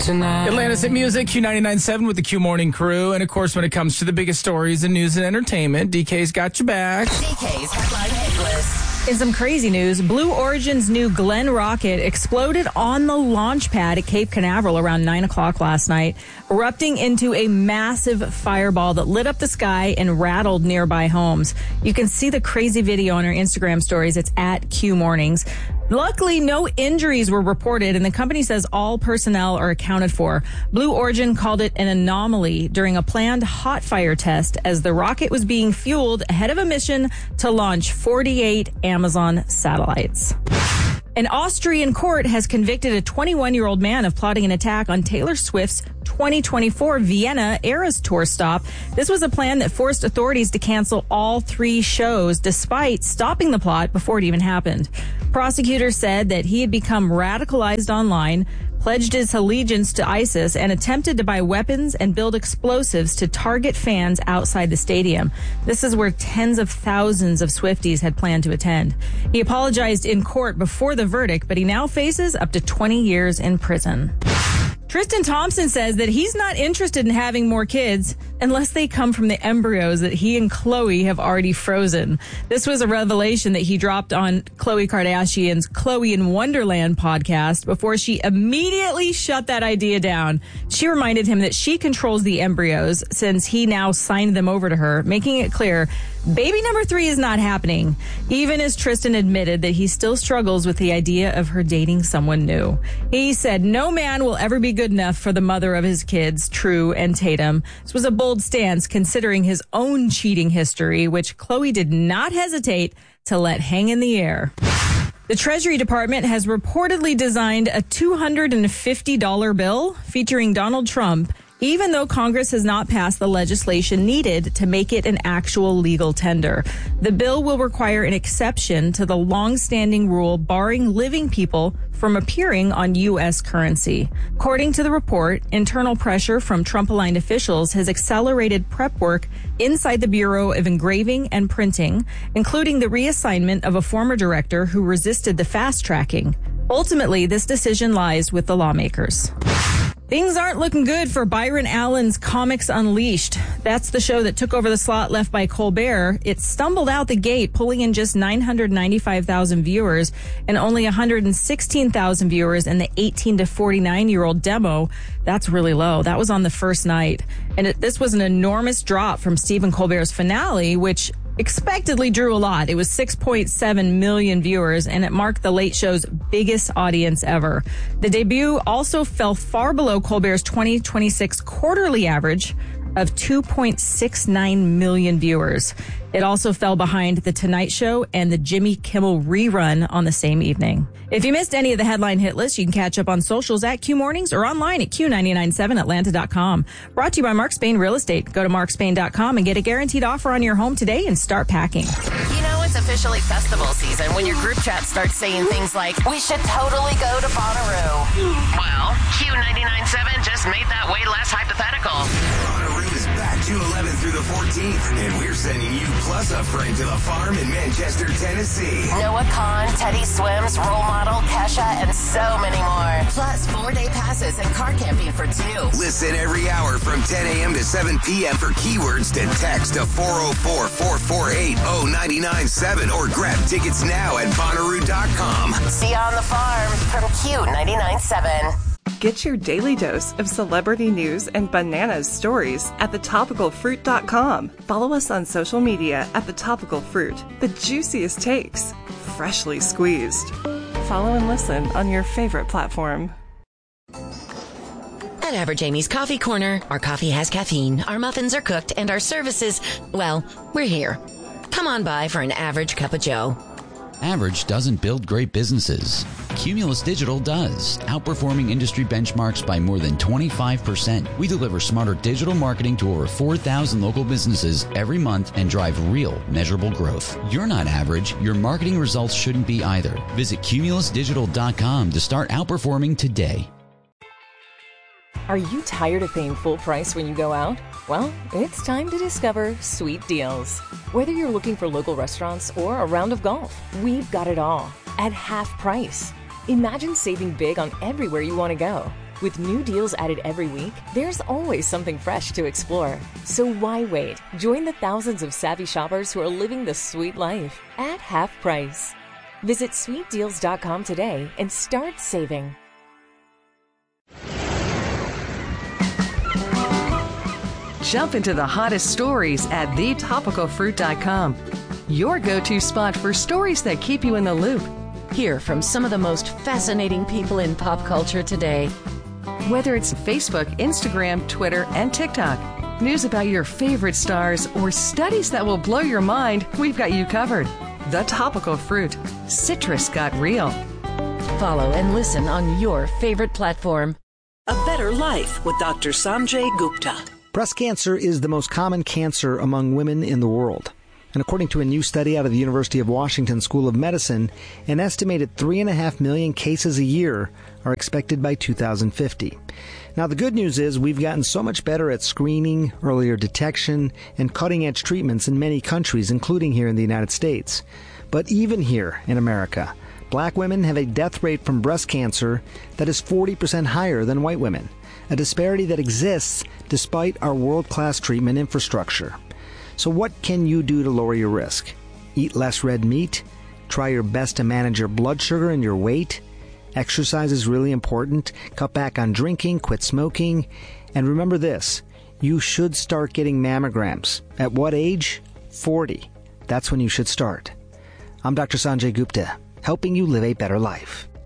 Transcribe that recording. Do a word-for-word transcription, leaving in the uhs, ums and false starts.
tonight. Atlanta's Hit Music, Q ninety-nine point seven with the Q Morning Crew. And, of course, when it comes to the biggest stories in news and entertainment, D K's got your back. D K's Headline Hit List. In some crazy news, Blue Origin's new Glenn rocket exploded on the launch pad at Cape Canaveral around nine o'clock last night, erupting into a massive fireball that lit up the sky and rattled nearby homes. You can see the crazy video on our Instagram stories. It's at Q Mornings. Luckily, no injuries were reported, and the company says all personnel are accounted for. Blue Origin called it an anomaly during a planned hot fire test as the rocket was being fueled ahead of a mission to launch forty-eight Amazon satellites. An Austrian court has convicted a twenty-one-year-old man of plotting an attack on Taylor Swift's twenty twenty-four Vienna Eras Tour stop. This was a plan that forced authorities to cancel all three shows despite stopping the plot before it even happened. Prosecutors said that he had become radicalized online, pledged his allegiance to ISIS, and attempted to buy weapons and build explosives to target fans outside the stadium. This is where tens of thousands of Swifties had planned to attend. He apologized in court before the verdict, but he now faces up to twenty years in prison. Tristan Thompson says that he's not interested in having more kids unless they come from the embryos that he and Khloe have already frozen. This was a revelation that he dropped on Khloe Kardashian's Khloe in Wonderland podcast before she immediately shut that idea down. She reminded him that she controls the embryos since he now signed them over to her, making it clear baby number three is not happening, even as Tristan admitted that he still struggles with the idea of her dating someone new. He said no man will ever be good enough for the mother of his kids, True and Tatum. This was a bold stance considering his own cheating history, which Khloe did not hesitate to let hang in the air. The Treasury Department has reportedly designed a two hundred fifty dollars bill featuring Donald Trump, even though Congress has not passed the legislation needed to make it an actual legal tender. The bill will require an exception to the long-standing rule barring living people from appearing on U S currency. According to the report, internal pressure from Trump-aligned officials has accelerated prep work inside the Bureau of Engraving and Printing, including the reassignment of a former director who resisted the fast-tracking. Ultimately, this decision lies with the lawmakers. Things aren't looking good for Byron Allen's Comics Unleashed. That's the show that took over the slot left by Colbert. It stumbled out the gate, pulling in just nine hundred ninety-five thousand viewers and only one hundred sixteen thousand viewers in the eighteen to forty-nine-year-old demo. That's really low. That was on the first night. And it, this was an enormous drop from Stephen Colbert's finale, which expectedly drew a lot. It was six point seven million viewers, and it marked the Late Show's biggest audience ever. The debut also fell far below Colbert's twenty twenty-six quarterly average of two point six nine million viewers. It also fell behind The Tonight Show and the Jimmy Kimmel rerun on the same evening. If you missed any of the headline hit list, you can catch up on socials at Q Mornings or online at Q nine nine seven Atlanta dot com. Brought to you by Mark Spain Real Estate. Go to mark spain dot com and get a guaranteed offer on your home today and start packing. You know it's officially festival season when your group chat starts saying things like, we should totally go to Bonnaroo. Well, Q ninety-nine point seven just made that way less hypothetical. Bonnaroo is back June eleventh through the fourteenth, and we're sending you plus a friend to the farm in Manchester, Tennessee. Noah Khan, Teddy Swims, Role Model, Kesha, and so many more. Plus four-day passes and car camping for two. Listen every hour from ten a.m. to seven p.m. for keywords to text to four oh four, four four eight, oh nine nine seven or grab tickets now at Bonnaroo dot com. See you on the farm from Q ninety-nine point seven. Get your daily dose of celebrity news and bananas stories at the topical fruit dot com. Follow us on social media at The Topical Fruit. The juiciest takes, freshly squeezed. Follow and listen on your favorite platform. At Average Amy's Coffee Corner, our coffee has caffeine, our muffins are cooked, and our services, well, we're here. Come on by for an average cup of joe. Average doesn't build great businesses. Cumulus Digital does, outperforming industry benchmarks by more than twenty-five percent. We deliver smarter digital marketing to over four thousand local businesses every month and drive real, measurable growth. You're not average. Your marketing results shouldn't be either. Visit cumulus digital dot com to start outperforming today. Are you tired of paying full price when you go out? Well, it's time to discover Sweet Deals. Whether you're looking for local restaurants or a round of golf, we've got it all at half price. Imagine saving big on everywhere you want to go. With new deals added every week, there's always something fresh to explore. So why wait? Join the thousands of savvy shoppers who are living the sweet life at half price. Visit sweet deals dot com today and start saving. Jump into the hottest stories at the topical fruit dot com. Your go-to spot for stories that keep you in the loop. Hear from some of the most fascinating people in pop culture today. Whether it's Facebook, Instagram, Twitter, and TikTok, news about your favorite stars, or studies that will blow your mind, we've got you covered. The Topical Fruit. Citrus got real. Follow and listen on your favorite platform. A Better Life with Doctor Sanjay Gupta. Breast cancer is the most common cancer among women in the world. And according to a new study out of the University of Washington School of Medicine, an estimated three and a half million cases a year are expected by two thousand fifty. Now, the good news is we've gotten so much better at screening, earlier detection, and cutting-edge treatments in many countries, including here in the United States. But even here in America, black women have a death rate from breast cancer that is forty percent higher than white women, a disparity that exists despite our world-class treatment infrastructure. So what can you do to lower your risk? Eat less red meat? Try your best to manage your blood sugar and your weight? Exercise is really important. Cut back on drinking, quit smoking. And remember this, you should start getting mammograms. At what age? forty. That's when you should start. I'm Doctor Sanjay Gupta, helping you live a better life.